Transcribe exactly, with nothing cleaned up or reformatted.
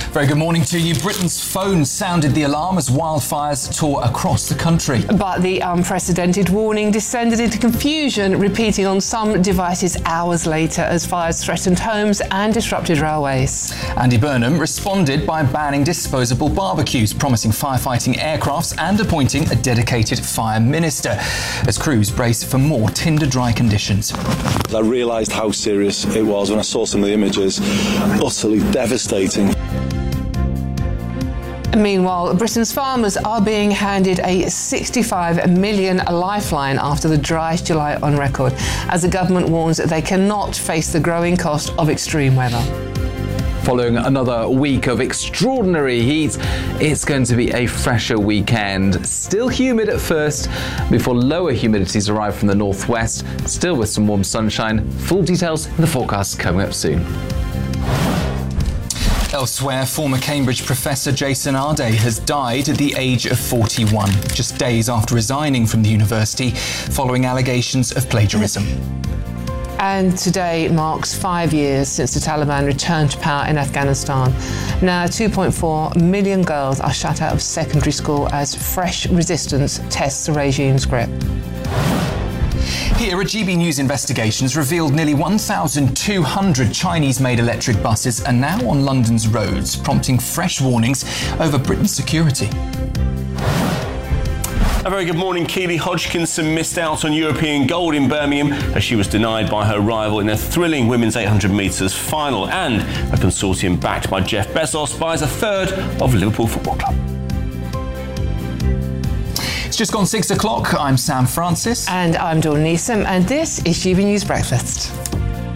Very good morning to you. Britain's phone sounded the alarm as wildfires tore across the country. But the unprecedented warning descended into confusion, repeating on some devices hours later as fires threatened homes and disrupted railways. Andy Burnham responded by banning disposable barbecues, promising firefighting aircrafts and appointing a dedicated fire minister as crews brace for more tinder-dry conditions. I realised how serious it was when I saw some of the images. Utterly devastating. Meanwhile, Britain's farmers are being handed a sixty-five million lifeline after the driest July on record, as the government warns that they cannot face the growing cost of extreme weather. Following another week of extraordinary heat, it's going to be a fresher weekend. Still humid at first, before lower humidities arrive from the northwest, still with some warm sunshine. Full details in the forecast coming up soon. Elsewhere, former Cambridge professor Jason Arday has died at the age of forty-one, just days after resigning from the university following allegations of plagiarism. And today marks five years since the Taliban returned to power in Afghanistan. Now, two point four million girls are shut out of secondary school as fresh resistance tests the regime's grip. Here, a G B News investigation has revealed nearly one thousand two hundred Chinese-made electric buses are now on London's roads, prompting fresh warnings over Britain's security. A very good morning. Keely Hodgkinson missed out on European gold in Birmingham as she was denied by her rival in a thrilling women's eight hundred metres final. And a consortium backed by Jeff Bezos buys a third of Liverpool Football Club. It's just gone six o'clock. I'm Sam Francis. And I'm Dawn Neeson, and this is G B News Breakfast.